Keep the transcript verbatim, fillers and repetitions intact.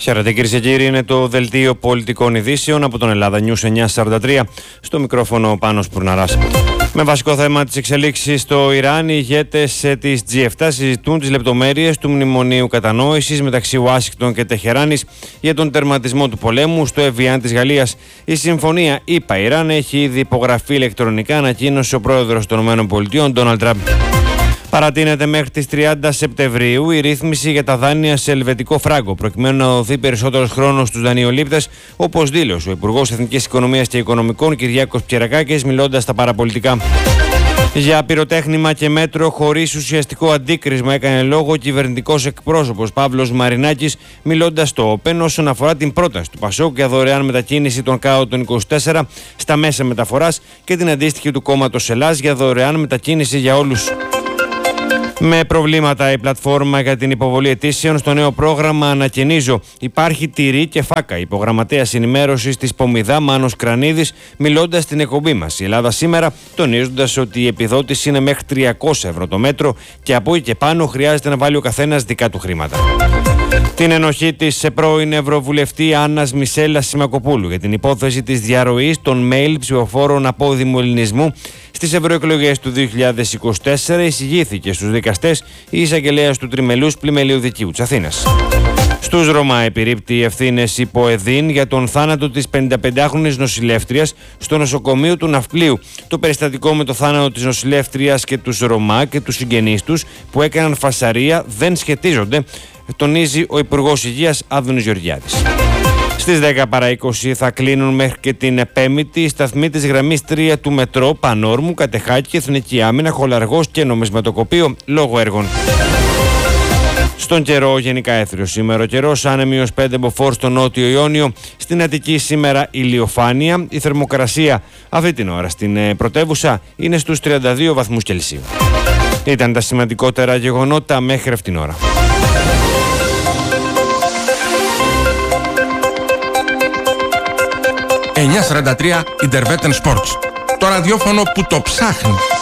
Χαίρετε κυρίες και κύριοι, είναι το Δελτίο Πολιτικών Ειδήσεων από τον Ελλάδα News εννιακόσια σαράντα τρία. Στο μικρόφωνο ο Πάνος Πουρναράς. Με βασικό θέμα τις εξελίξεις στο Ιράν, οι ηγέτες της τζι επτά συζητούν τις λεπτομέρειες του Μνημονίου Κατανόησης μεταξύ Ουάσιγκτον και Τεχεράνης για τον τερματισμό του πολέμου στο Εβιάν της Γαλλίας. Η συμφωνία ΗΠΑ-Ιράν έχει ήδη υπογραφεί ηλεκτρονικά, ανακοίνωσε ο πρόεδρος των ΗΠΑ, Ντόναλντ Τραμπ. Παρατείνεται μέχρι τις τριάντα Σεπτεμβρίου η ρύθμιση για τα δάνεια σε ελβετικό φράγκο, προκειμένου να δοθεί περισσότερος χρόνος στους δανειολήπτες, όπως δήλωσε ο Υπουργός Εθνικής Οικονομίας και Οικονομικών Κυριάκος Πιερακάκης, μιλώντας στα παραπολιτικά. Για πυροτέχνημα και μέτρο χωρίς ουσιαστικό αντίκρισμα έκανε λόγο ο κυβερνητικός εκπρόσωπος Παύλος Μαρινάκης, μιλώντας στο Όπεν όσον αφορά την πρόταση του Πασόκ για δωρεάν μετακίνηση των ΚΑΟ των είκοσι τέσσερα στα μέσα μεταφοράς και την αντίστοιχη του κόμματος Ελλάς για δωρεάν μετακίνηση για όλους. Με προβλήματα η πλατφόρμα για την υποβολή αιτήσεων στο νέο πρόγραμμα Ανακαινίζω. Υπάρχει τυρί και φάκα. Υπογραμματέας ενημέρωσης της Πομιδά Μάνος Κρανίδης, μιλώντας στην εκπομπή μας Η Ελλάδα Σήμερα, τονίζοντας ότι η επιδότηση είναι μέχρι τριακόσια ευρώ το μέτρο και από εκεί και πάνω χρειάζεται να βάλει ο καθένας δικά του χρήματα. Την ενοχή της σε πρώην Ευρωβουλευτή Άννας Μισέλα Σιμακοπούλου για την υπόθεση της διαρροής των mail ψηφοφόρων απόδημου ελληνισμού στις ευρωεκλογές του δύο χιλιάδες είκοσι τέσσερα εισηγήθηκε στους δικαστές η εισαγγελέας του Τριμελούς Πλημελίου Δικαίου της Αθήνας. Στους Ρωμά επιρρύπτει ευθύνες υπό ΕΔΗΝ για τον θάνατο της πενηνταπεντάχρονης νοσηλεύτριας στο νοσοκομείο του Ναυπλίου. Το περιστατικό με το θάνατο της νοσηλεύτριας και τους Ρωμά και τους συγγενείς τους που έκαναν φασαρία δεν σχετίζονται, τονίζει ο Υπουργός Υγείας Άδωνης Γεωργιάδης. Στις δέκα παρά είκοσι θα κλείνουν μέχρι και την Πέμπτη οι σταθμοί της γραμμής τρία του μετρό Πανόρμου, Κατεχάκη, Εθνική Άμυνα, Χολαργός και Νομισματοκοπείο λόγω έργων. Στον καιρό, γενικά έθριος σήμερα ο καιρός, άνεμιος πέντε μποφόρ στο νότιο Ιόνιο. Στην Αττική σήμερα ηλιοφάνεια. Η θερμοκρασία αυτή την ώρα στην πρωτεύουσα είναι στους τριάντα δύο βαθμούς Κελσίου. Ήταν τα σημαντικότερα γεγονότα μέχρι αυτήν την ώρα. εννιακόσια σαράντα τρία Interveten Sports. Το ραδιόφωνο που το ψάχνει.